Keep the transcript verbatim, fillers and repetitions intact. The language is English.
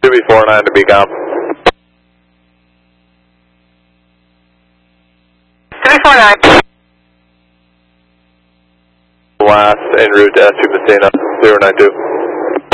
two B four nine to B COM. two B four nine. Last en route to S two Messina, zero nine two.